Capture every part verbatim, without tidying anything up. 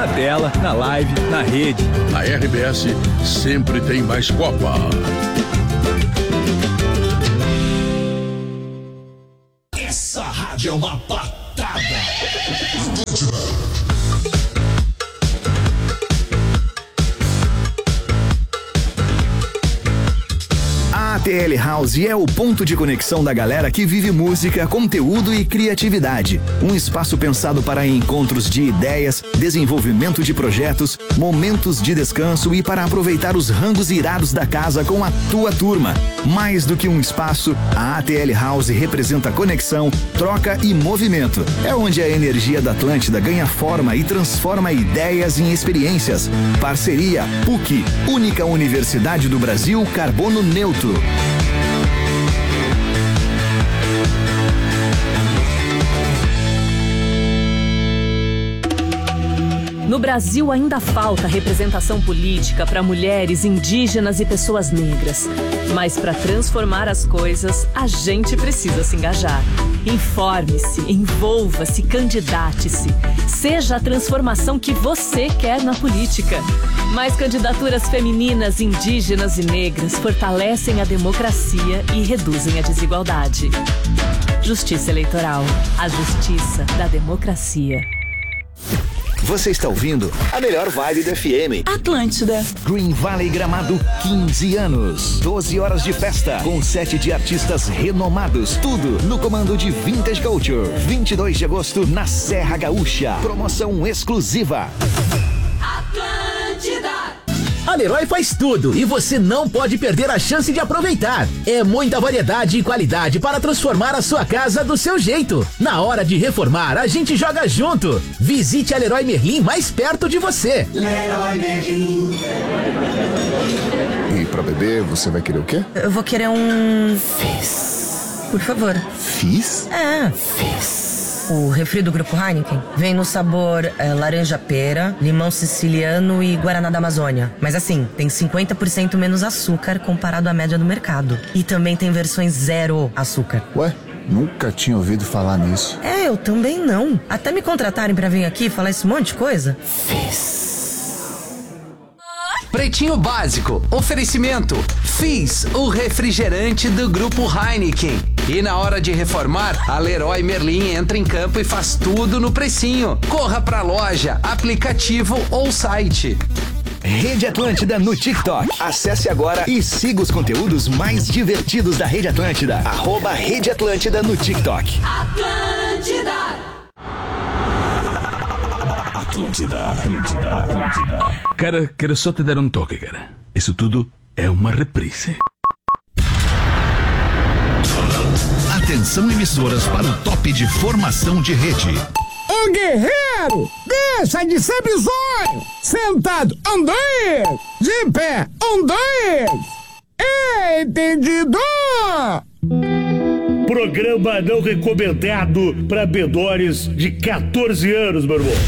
Na tela, na live, na rede. A R B S sempre tem mais Copa. Essa rádio é uma patada. A T L House é o ponto de conexão da galera que vive música, conteúdo e criatividade. Um espaço pensado para encontros de ideias, desenvolvimento de projetos, momentos de descanso e para aproveitar os rangos irados da casa com a tua turma. Mais do que um espaço, a A T L House representa conexão, troca e movimento. É onde a energia da Atlântida ganha forma e transforma ideias em experiências. Parceria P U C, única universidade do Brasil carbono neutro. No Brasil ainda falta representação política para mulheres, indígenas e pessoas negras. Mas para transformar as coisas, a gente precisa se engajar. Informe-se, envolva-se, candidate-se. Seja a transformação que você quer na política. Mais candidaturas femininas, indígenas e negras fortalecem a democracia e reduzem a desigualdade. Justiça Eleitoral. A justiça da democracia. Você está ouvindo a melhor vibe do F M. Atlântida. Green Valley Gramado, quinze anos. doze horas de festa, com sete de artistas renomados. Tudo no comando de Vintage Culture. vinte e dois de agosto, na Serra Gaúcha. Promoção exclusiva. Atlântida. A Leroy faz tudo e você não pode perder a chance de aproveitar. É muita variedade e qualidade para transformar a sua casa do seu jeito. Na hora de reformar, a gente joga junto. Visite a Leroy Merlin mais perto de você. Leroy Merlin. E pra beber, você vai querer o quê? Eu vou querer um... Fizz. Por favor. Fizz? É. Fizz. O refri do Grupo Heineken vem no sabor é, laranja-pera, limão siciliano e guaraná da Amazônia. Mas assim, tem cinquenta por cento menos açúcar comparado à média do mercado. E também tem versões zero açúcar. Ué? Nunca tinha ouvido falar nisso. É, eu também não. Até me contratarem pra vir aqui falar esse monte de coisa. Fizz. Pretinho Básico. Oferecimento. Fizz, o refrigerante do Grupo Heineken. E na hora de reformar, a Leroy Merlin entra em campo e faz tudo no precinho. Corra pra loja, aplicativo ou site. Rede Atlântida no TikTok. Acesse agora e siga os conteúdos mais divertidos da Rede Atlântida. Arroba Rede Atlântida no TikTok. Atlântida. Atlântida, Atlântida, Atlântida. Cara, quero só te dar um toque, cara. Isso tudo é uma reprise. Atenção, emissoras, para o top de formação de rede. Ô guerreiro, deixa de ser bizonho. Sentado, um, dois. De pé, um, dois. Entendido? Programa não recomendado para menores de quatorze anos, meu irmão.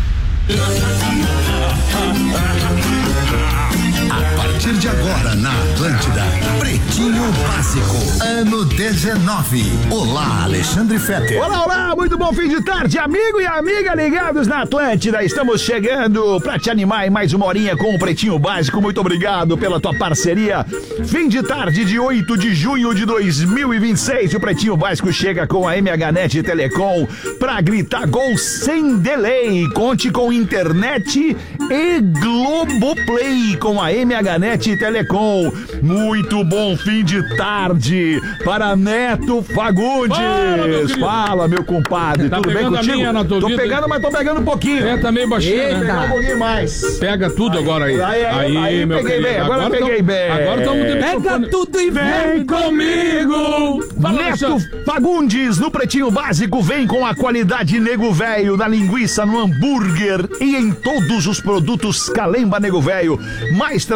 A partir de agora na Atlântida, Pretinho Básico, ano dezenove. Olá, Alexandre Fetter. Olá, olá, muito bom fim de tarde, amigo e amiga ligados na Atlântida. Estamos chegando pra te animar em mais uma horinha com o Pretinho Básico. Muito obrigado pela tua parceria. Fim de tarde de oito de junho de dois mil e vinte e seis. O Pretinho Básico chega com a M H Net Telecom pra gritar gol sem delay. Conte com internet e Globoplay com a M H Net Telecom. Muito bom fim de tarde para Neto Fagundes. Fala, meu, Fala, meu compadre. Tá Tudo bem contigo? Minha, tô ouvido, pegando, mas tô pegando um pouquinho. É, tá meio baixinho. Eita, né? pegar um pouquinho mais. Pega tudo aí, agora aí. Aí, aí, aí, aí meu peguei querido. bem, agora, agora peguei tô, bem. Agora estamos de Pega tudo e vem comigo. Fala, Neto Alexandre. Fagundes, no Pretinho Básico, vem com a qualidade Nego Velho na linguiça, no hambúrguer e em todos os produtos Calemba Nego Velho. Mais tradição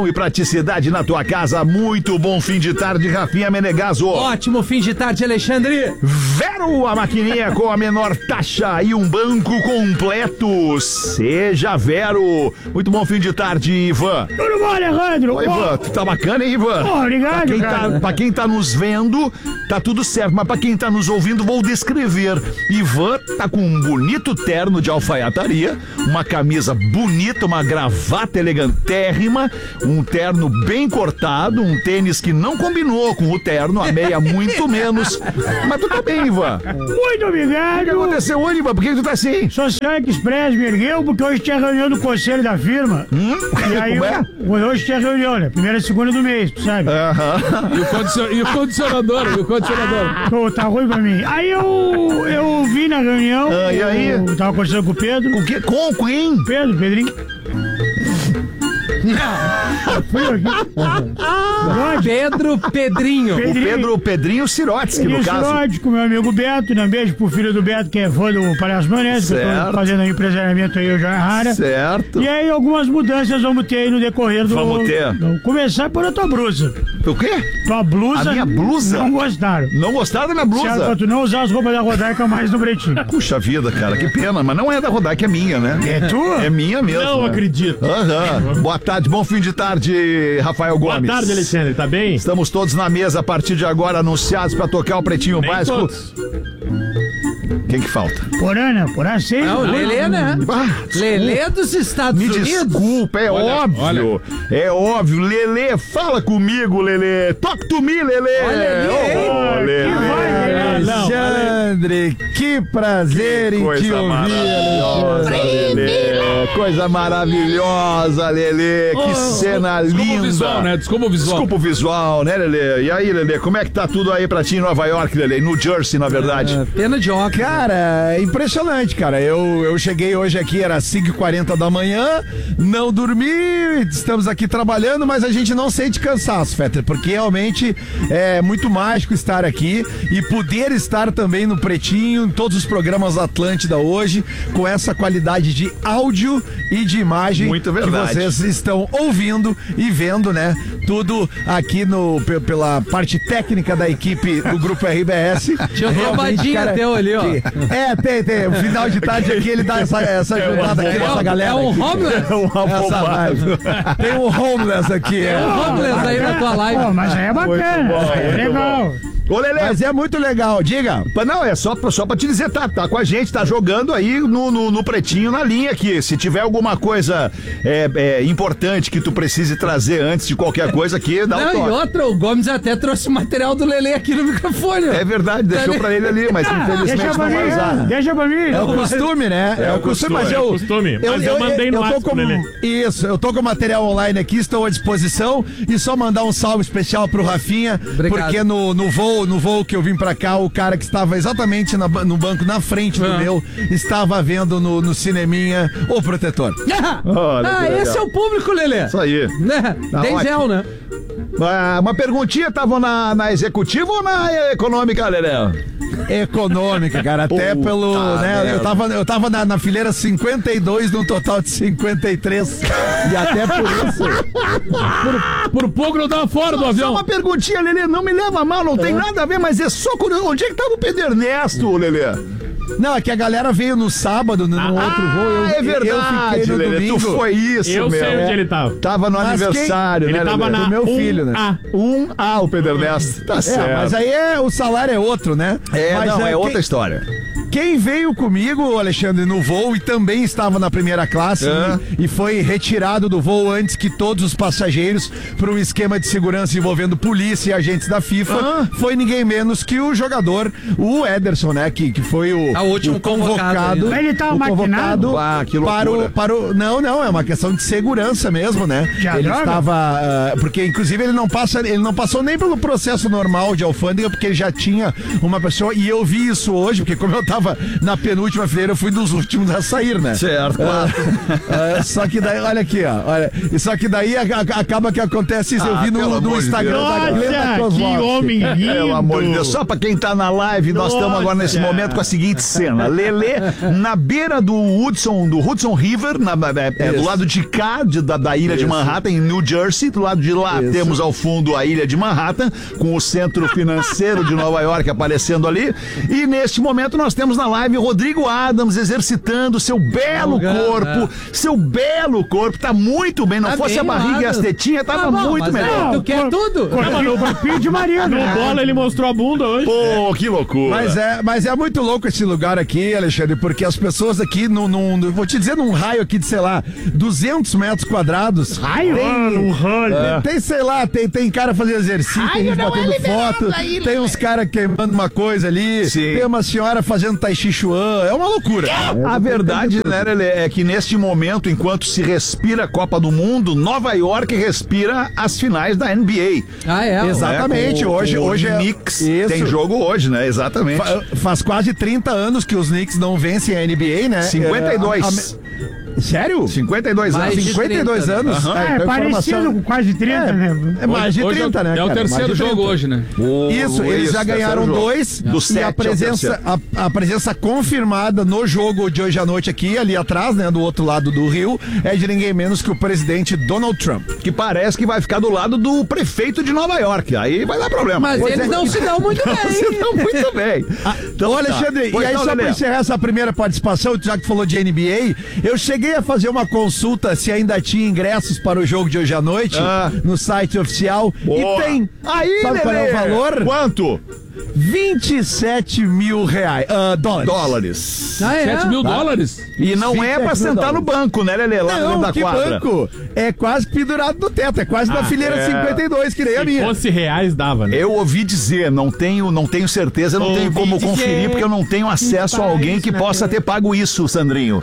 e praticidade na tua casa. Muito bom fim de tarde, Rafinha Menegaso. Ótimo fim de tarde, Alexandre. Vero, a maquininha com a menor taxa e um banco completo. Seja Vero. Muito bom fim de tarde, Ivan. Tudo bom, Alejandro? Oi, Ivan. Tu tá bacana, hein, Ivan? Oh, obrigado, pra quem, cara. tá, pra quem tá nos vendo, tá tudo certo. Mas pra quem tá nos ouvindo, vou descrever. Ivan tá com um bonito terno de alfaiataria, uma camisa bonita, uma gravata elegantérrima, um terno bem cortado, um tênis que não combinou com o terno, a meia muito menos. Mas tu tá bem, Ivan. Muito obrigado. O que aconteceu hoje, Ivan? Por que tu tá assim? Social Express me ergueu porque hoje tinha reunião do conselho da firma. Hum? E aí, Como é? hoje tinha reunião, né? Primeira e segunda do mês, tu sabe? Aham. E o, condicion... e o condicionador? E o condicionador? Pô, tá ruim pra mim. Aí eu, eu vi na reunião. Ah, e aí? Eu tava conversando com o Pedro. Com que? Com quem? Pedro, Pedrinho. Fui eu aqui. Pedro Pedrinho. O Pedro Pedrinho Sirotsky, no Pedrinho caso. Sirotsky, com meu amigo Beto, né? Um beijo pro filho do Beto, que é fã do Palhaço Manesco, que eu Certo. tô fazendo aí empresariamento aí, eu já rara. Certo. E aí, algumas mudanças vamos ter aí no decorrer do... Vamos ter. Vamos começar por a tua blusa. O quê? Tua blusa... A minha blusa? Não gostaram. Não gostaram da minha blusa? Certo, pra tu não usar as roupas da Rodaica mais no Pretinho. Puxa vida, cara, que pena. Mas não é da Rodaica, é minha, né? É tua? É minha mesmo. Não né? acredito. Aham. Boa tarde, bom fim de tarde, Rafael Boa Gomes. tarde, Alexandre, tá bem? Estamos todos na mesa a partir de agora, anunciados pra tocar o Pretinho Nem Básico. todos. Quem que falta? Porana, porã seis. Não, o Lelê, né? Ah, Lelê dos Estados Me Unidos. desculpa, é Olha, óbvio. olha. É óbvio. Lelê, fala comigo, Lelê. Talk to me, Lelê. Olha ali, hein? Ô, Lelê. Que vai, Lelê. Alexandre, que prazer em te Coisa ouvir, maravilhosa, Alexandre. Lelê. Coisa maravilhosa, Lelê. Que cena Desculpa linda. o visual, né? Desculpa o visual. Desculpa o visual, né, Lelê? E aí, Lelê, como é que tá tudo aí pra ti em Nova York, Lelê? No Jersey, na verdade. É, pena de óculos. Cara, é impressionante, cara. Eu, eu cheguei hoje aqui, era cinco e quarenta da manhã, não dormi, estamos aqui trabalhando, mas a gente não sente cansaço, Fetter, porque realmente é muito mágico estar aqui e poder estar também no Pretinho, em todos os programas da Atlântida hoje, com essa qualidade de áudio e de imagem Muito que verdade. vocês estão ouvindo e vendo, né? Tudo aqui no, pe- pela parte técnica da equipe do Grupo R B S. Tinha um Realmente, trombadinha cara, teu ali, ó. que- É, tem, tem. O final de tarde aqui ele dá essa, essa ajudada aqui É nessa um- galera. é um aqui. homeless? É uma Essa bobagem. vibe. Tem um homeless aqui. É um homeless aí na tua live. Pô, mas aí é bacana. bom, Aí é muito legal. Ô, Lelê. Mas é muito legal, diga. Não, é só pra, só pra te dizer, tá, tá com a gente, tá jogando aí no, no, no Pretinho na linha aqui. Se tiver alguma coisa é, é, importante que tu precise trazer antes de qualquer coisa aqui, dá um Não, e toque. outra, o Gomes até trouxe o material do Lelê aqui no microfone. ó. É verdade, deixou pra ele ali, mas infelizmente Deixa pra não vai mim, usar. deixa pra mim. É o costume, né? É, o costume, mas eu. é o costume. Mas eu mandei no eu tô WhatsApp com, pro Lelê. Isso, eu tô com o material online aqui, estou à disposição. E só mandar um salve especial pro Rafinha, Obrigado. porque no, no voo, no voo que eu vim pra cá, o cara que estava exatamente na ba- no banco na frente do Ah. meu estava vendo no, no cineminha O Protetor. Ah, Olha ah, que legal. esse é o público, Lelê. Isso aí. Né? Tá Denzel, ótimo. né? Ah, uma perguntinha, estavam na, na executiva ou na econômica, Lelê? Econômica, cara, até Puta pelo, né, merda. eu tava, eu tava na, na fileira cinquenta e dois num total de cinquenta e três e até por isso, Por, por pouco não tava fora do Só avião. uma perguntinha, Lelê, não me leva a mal, não tem nada a ver, mas é só curioso. Onde é que tava o Pedro Ernesto, Lelê? não, é que a galera veio no sábado, no Ah, outro voo, eu, é verdade, eu fiquei no Lelê, domingo. tu foi isso, Eu meu. sei onde ele tava. Tava no Mas aniversário, quem- né, ele tava Lelê? na Do meu um filho, né? A. Um A, o Pedro Ernesto. Tá É, certo. mas aí é, o salário é outro, né? É, mas, não, é, quem- outra história. Quem veio comigo, Alexandre, no voo e também estava na primeira classe Ah. e, e foi retirado do voo antes que todos os passageiros por um esquema de segurança envolvendo polícia e agentes da FIFA, Ah. foi ninguém menos que o jogador, o Ederson, né? Que, que foi o, Ah, o último o convocado. convocado, Ele tava o maquinado? Ah, que para loucura. o, para o. Não, não, é uma questão de segurança mesmo, né? Já ele droga? estava. ah, porque, inclusive, ele não passa, ele não passou nem pelo processo normal de alfândega, porque ele já tinha uma pessoa, e eu vi isso hoje, porque como eu tava tava na penúltima fileira, eu fui dos últimos a sair, né? Certo, claro. Uh, uh, só que daí, olha aqui, ó. Olha, e só que daí a, a, acaba que acontece isso. Ah, eu vi no, no Instagram da Glenda Kozlowski. Que homem lindo. Pelo amor de Deus. Só pra quem tá na live, nós estamos agora nesse momento com a seguinte cena. Lelê, na beira do Hudson, do Hudson River, na, é, é, do lado de cá, de, da, da ilha Isso. de Manhattan, em New Jersey. Do lado de lá Isso. temos ao fundo a ilha de Manhattan, com o centro financeiro de Nova York aparecendo ali. E neste momento nós temos na live Rodrigo Adams exercitando seu belo corpo. É. Seu belo corpo. Tá muito bem. Não tá fosse bem, a barriga Adams. E as tetinhas, tava ah, bom, muito melhor. É, tu quer tudo? No corpinho de Maria. No bola ele mostrou a bunda hoje. Pô, que loucura. Mas é, mas é muito louco esse lugar aqui, Alexandre, porque as pessoas aqui, num, num, vou te dizer, num raio aqui de, sei lá, duzentos metros quadrados. Raio? Tem, um raio. É. Tem, sei lá, tem, tem cara fazendo exercício, raio tem gente batendo é foto, aí, tem uns caras queimando uma coisa ali, Sim. tem uma senhora fazendo tai chi chuan, é uma loucura. É. A verdade, né, Lelê, é que neste momento, enquanto se respira a Copa do Mundo, Nova York respira as finais da N B A. Ah, é? Exatamente, é, hoje, o hoje é... Knicks tem jogo hoje, né, exatamente. Fa- faz quase trinta anos que os Knicks não vencem a N B A, né? cinquenta e dois. É, a, a, sério? cinquenta e dois mais anos. cinquenta e dois trinta, anos? Né? Uhum. É, é parecido com quase trinta, é, né? É mais de hoje, trinta, hoje né, É o cara? terceiro jogo hoje, né? O, isso, o, eles isso, já ganharam dois. Do e sete a presença, a, a presença confirmada no jogo de hoje à noite aqui, ali atrás, né, do outro lado do rio, é de ninguém menos que o presidente Donald Trump. Que parece que vai ficar do lado do prefeito de Nova York. Aí vai dar problema. Mas pois eles é. não se dão muito bem. Não se dão muito bem. Ah, então, Ô, Alexandre, tá. e aí então, só Lelê. Pra encerrar essa primeira participação, já que tu falou de N B A, eu cheguei a fazer uma consulta se ainda tinha ingressos para o jogo de hoje à noite ah. no site oficial. Boa. E tem. Aí, Sabe Lelê. qual é o valor? Quanto? vinte e sete mil reais. Uh, dólares. Dólares. Ah, é? sete mil tá. dólares? E não é pra sentar no banco, né, Lelê? Lá não, no da que quadra. banco? É quase pendurado no teto. É quase ah, na fileira é... cinquenta e dois, que nem Se a minha. Se fosse reais, dava, né? Eu ouvi dizer, não tenho, não tenho certeza, não ouvi tenho como dizer. conferir, porque eu não tenho acesso a alguém que possa ter pago isso, Sandrinho.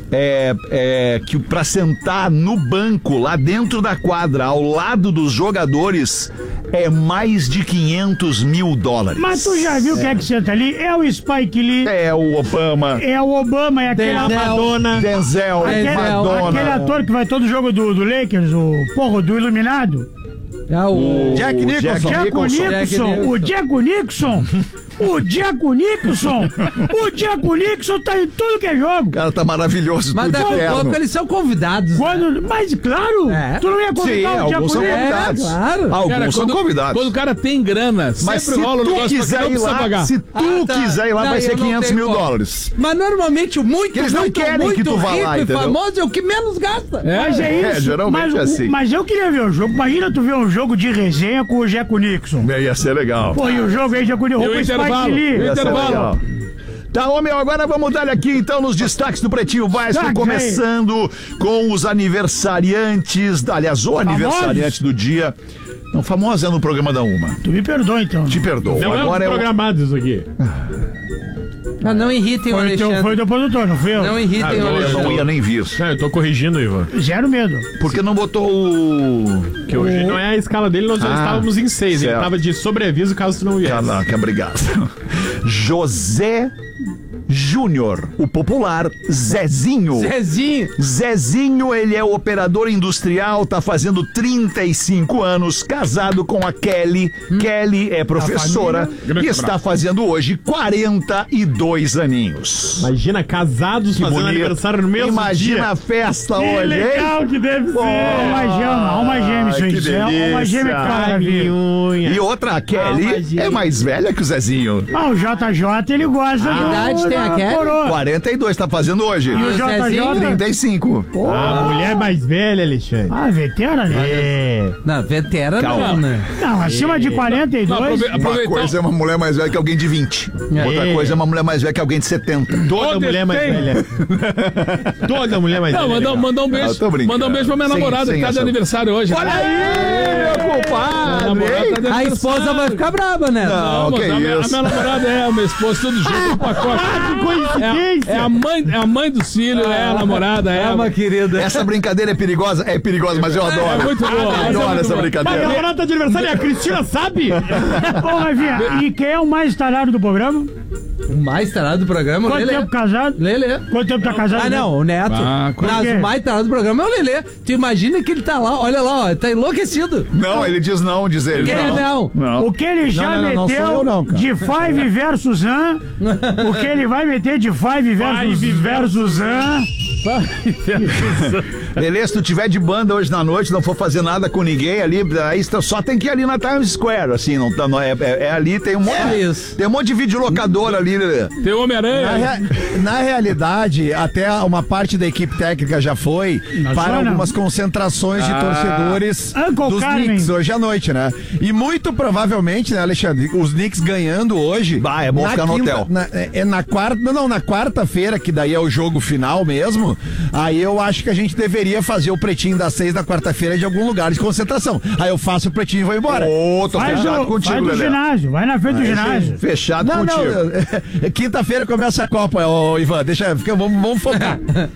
É, é que pra sentar no banco, lá dentro da quadra, ao lado dos jogadores, é mais de quinhentos mil dólares. Mas tu já viu o é. que é que senta ali? É o Spike Lee. É o Obama. É o Obama, é aquela Denzel, Madonna. Denzel, aquele, Madonna. Aquele ator que vai todo jogo do, do Lakers, o porra, do Iluminado. É o, o Jack Nicholson. Jack Nicholson. Nicholson. O Jack Nicholson. O Jaco Nixon! O Jaco Nixon tá em tudo que é jogo! O cara tá maravilhoso. Mas daqui a pouco eles são convidados. Quando, né? Mas claro! É. Tu não ia convidar Sim, o Jaco Nixon? É, claro. Alguns cara, são quando, convidados. Quando o cara tem grana, mas sempre rola o negócio quiser que não ir lá, pagar. Se tu ah, tá. quiser ir lá, não, vai ser quinhentos mil dólares. Mas normalmente o muito, que eles muito, não querem muito que tu vá lá, rico e famoso é o que menos gasta. É, mas é isso. É, geralmente mas, é assim. Mas eu queria ver o jogo. Imagina tu ver um jogo de resenha com o Jaco Nixon. Ia ser legal. Pô, e o jogo aí, Jaco Nixon, o intervalo. Intervalo. Tá, homem, agora vamos dar aqui então nos destaques do Pretinho Básico, tá, começando com os aniversariantes, aliás, o aniversariante do dia. Não, famosa é no programa da Uma. Tu me perdoa então. Te perdoo. Não agora é programado isso aqui. Ah, não irritem o Alexandre. Foi do produtor, não fui eu. Não irritem ah, o Alexandre. Eu não ia nem vir. É, eu tô corrigindo, Ivan. Zero medo. Por que não botou o... Que hoje não é a escala dele, nós já ah, estávamos em seis. Certo. Ele tava de sobreaviso caso tu não viesse. Caraca, obrigado. José Júnior, o popular Zezinho. Zezinho. Zezinho, ele é operador industrial, tá fazendo trinta e cinco anos, casado com a Kelly. Hum. Kelly é professora e está fazendo hoje quarenta e dois aninhos. Imagina, casados que fazendo bonito. Aniversário no mesmo Imagina dia. Imagina a festa que hoje, hein? legal que deve ser. Alma gêmea, alma gêmea, isso aí. Alma gêmea, cara. E outra, a Kelly é mais velha que o Zezinho. Ah, o J J, ele gosta a do... idade tem a Kelly? quarenta e dois, tá fazendo hoje. E o J J? trinta e cinco. Oh. A mulher mais velha, Alexandre. Ah, veterana, né? É. Não, veterana não, né? Não, acima é. de quarenta e dois. Não, aprove- uma coisa é uma mulher mais velha que alguém de vinte. É. Outra coisa é uma mulher mais velha que alguém de setenta. Toda Toda mulher mais tem. velha. Toda mulher mais não, velha. Não, mandar um beijo. Mandar um beijo pra minha sem, namorada sem que tá essa... de aniversário hoje. Olha aí, meu compadre. A esposa vai ficar brava, né? Não, não que a, minha, a minha namorada é a minha esposa, tudo junto, um pacote. coincidência. É, é, a mãe, é a mãe do Cílio, é a namorada, é, É uma querida. Essa brincadeira é perigosa? É perigosa, mas eu adoro. É muito boa. Eu Mas é adoro muito essa boa. brincadeira. Mas a namorada de aniversário é a Cristina, sabe? Ô, Rafinha, e quem é o mais talhado do programa? O mais tarado do programa, o Quanto Lelê. tempo casado? Lelê. Quanto tempo tá casado? Ah, não, o Neto. Ah, por Mas quê? o mais tarado do programa é o Lelê. Tu imagina que ele tá lá, olha lá, ó, tá enlouquecido. Não, ele diz não, diz ele. Ele não. Não. O que ele já Não, não, não, não meteu sou eu não, cara. de Five versus Han, o que ele vai meter de Five versus, Five versus Han. Lelê, se tu tiver de banda hoje na noite, não for fazer nada com ninguém ali, aí só tem que ir ali na Times Square, assim, não, tá- não é, é, é ali, tem um monte, É isso. tem um monte de videolocador ali, Lelê. Tem o Na, Homem-Aranha. rea- na realidade, até uma parte da equipe técnica já foi Na para zona? algumas concentrações de Ah. torcedores Uncle dos Carmen. Knicks hoje à noite, né? E muito provavelmente, né, Alexandre, os Knicks ganhando hoje. Bah, é bom na ficar no hotel. Na, é, é na quarta, não, não, na quarta-feira, que daí é o jogo final mesmo, aí eu acho que a gente deveria fazer o pretinho das seis da quarta-feira de algum lugar de concentração. Aí eu faço o pretinho e vou embora. Ô, tô Vai fechado do, contigo, vai do Lelê. ginásio, vai na frente do ginásio. Fechado Não, contigo. não, quinta-feira começa a Copa, ô Ivan, deixa, fica, vamos, vamos focar.